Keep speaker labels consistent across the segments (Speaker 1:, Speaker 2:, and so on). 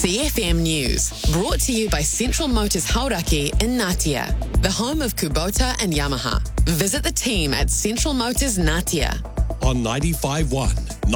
Speaker 1: CFM News, brought to you by Central Motors Hauraki in Ngatea, the home of Kubota and Yamaha. Visit the team at Central Motors Ngatea.
Speaker 2: On 95.1,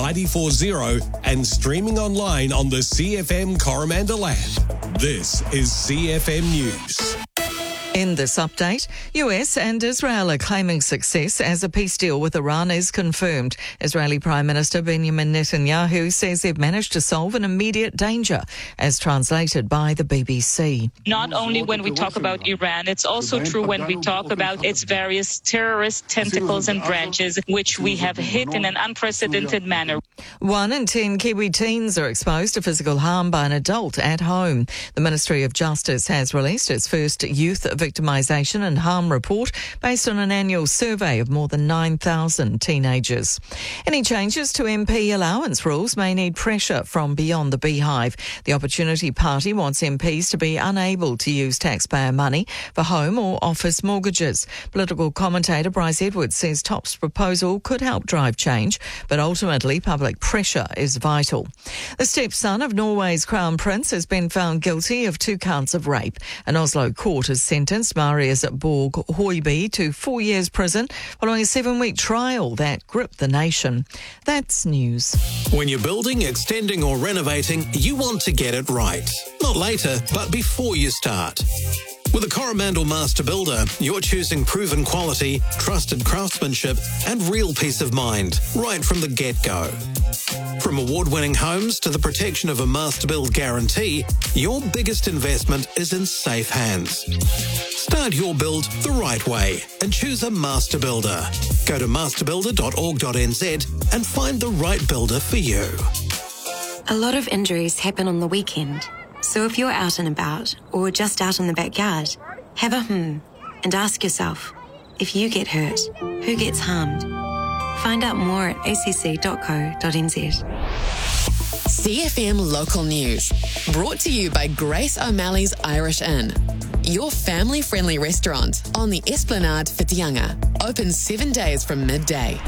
Speaker 2: 94.0 and streaming online on the CFM Coromandel app. This is CFM News.
Speaker 3: In this update, US and Israel are claiming success as a peace deal with Iran is confirmed. Israeli Prime Minister Benjamin Netanyahu says they've managed to solve an immediate danger, as translated by the BBC.
Speaker 4: Not only when we talk about Iran, it's also true when we talk about its various terrorist tentacles and branches, which we have hit in an unprecedented manner.
Speaker 3: 1 in 10 Kiwi teens are exposed to physical harm by an adult at home. The Ministry of Justice has released its first youth victimisation and harm report based on an annual survey of more than 9,000 teenagers. Any changes to MP allowance rules may need pressure from beyond the beehive. The Opportunity Party wants MPs to be unable to use taxpayer money for home or office mortgages. Political commentator Bryce Edwards says Top's proposal could help drive change, but ultimately public pressure is vital. The stepson of Norway's Crown Prince has been found guilty of 2 counts of rape. An Oslo court has sentenced Marius Borg Høiby to 4 years prison following a 7-week trial that gripped the nation. That's news.
Speaker 5: When you're building, extending or renovating, you want to get it right. Not later, but before you start. With a Coromandel Master Builder, you're choosing proven quality, trusted craftsmanship and real peace of mind right from the get-go. From award-winning homes to the protection of a Master Build guarantee, your biggest investment is in safe hands. Start your build the right way and choose a Master Builder. Go to masterbuilder.org.nz and find the right builder for you.
Speaker 6: A lot of injuries happen on the weekend. So if you're out and about, or just out in the backyard, have a and ask yourself, if you get hurt, who gets harmed? Find out more at acc.co.nz.
Speaker 1: CFM Local News, brought to you by Grace O'Malley's Irish Inn. Your family-friendly restaurant on the Esplanade Whitianga. Open 7 days from midday.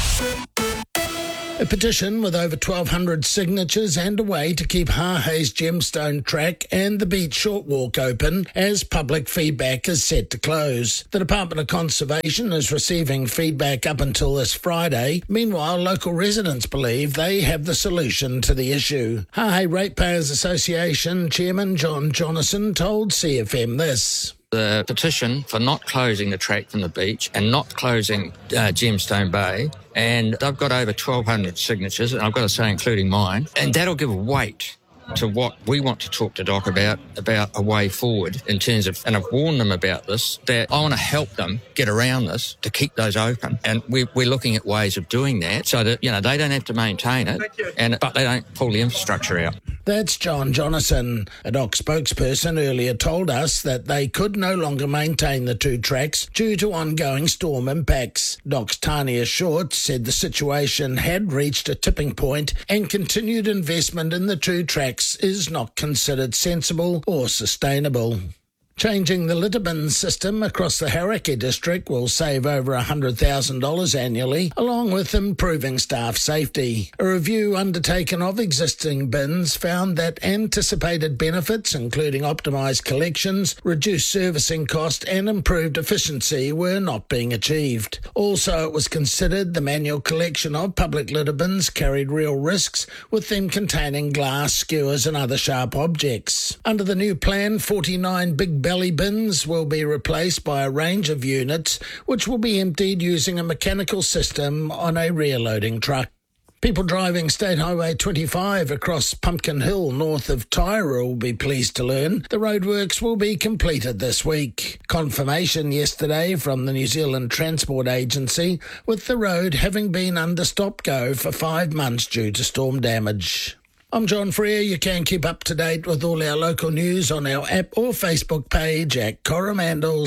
Speaker 7: A petition with over 1,200 signatures and a way to keep Hahei's Gemstone Track and the Beach Short Walk open as public feedback is set to close. The Department of Conservation is receiving feedback up until this Friday. Meanwhile, local residents believe they have the solution to the issue. Hahei Ratepayers Association Chairman John Jonasson told CFM this.
Speaker 8: The petition for not closing the track from the beach and not closing Gemstone Bay, and they've got over 1,200 signatures, and I've got to say including mine, and that'll give weight to what we want to talk to Doc about a way forward in terms of, and I've warned them about this, that I want to help them get around this to keep those open. And we're looking at ways of doing that so that, they don't have to maintain it, but they don't pull the infrastructure out.
Speaker 7: That's John Jonasson. A DOC spokesperson earlier told us that they could no longer maintain the 2 tracks due to ongoing storm impacts. DOC's Tania Short said the situation had reached a tipping point and continued investment in the 2 tracks is not considered sensible or sustainable. Changing the litter bin system across the Hauraki district will save over $100,000 annually, along with improving staff safety. A review undertaken of existing bins found that anticipated benefits, including optimised collections, reduced servicing cost and improved efficiency, were not being achieved. Also, it was considered the manual collection of public litter bins carried real risks, with them containing glass, skewers and other sharp objects. Under the new plan, 49 big belly bins will be replaced by a range of units which will be emptied using a mechanical system on a rear-loading truck. People driving State Highway 25 across Pumpkin Hill north of Tyra will be pleased to learn the roadworks will be completed this week. Confirmation yesterday from the New Zealand Transport Agency, with the road having been under stop-go for 5 months due to storm damage. I'm John Freer. You can keep up to date with all our local news on our app or Facebook page at Coromandel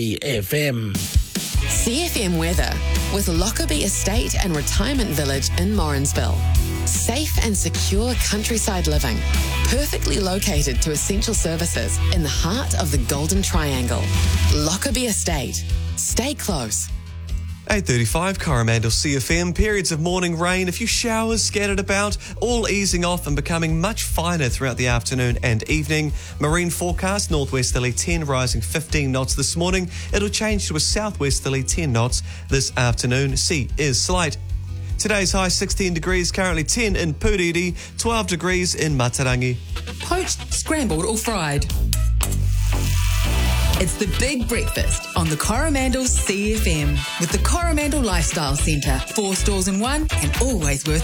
Speaker 7: CFM.
Speaker 1: CFM weather with Lockerbie Estate and Retirement Village in Morrinsville. Safe and secure countryside living, perfectly located to essential services in the heart of the Golden Triangle. Lockerbie Estate. Stay close.
Speaker 9: 8:35 Coromandel CFM. Periods of morning rain, a few showers scattered about, all easing off and becoming much finer throughout the afternoon and evening. Marine forecast, northwesterly 10 rising 15 knots this morning. It'll change to a southwesterly 10 knots this afternoon. Sea is slight. Today's high 16 degrees, currently 10 in Puriri, 12 degrees in Matarangi.
Speaker 10: Poached, scrambled or fried. It's the Big Breakfast on the Coromandel CFM with the Coromandel Lifestyle Centre. 4 stores in one and always worth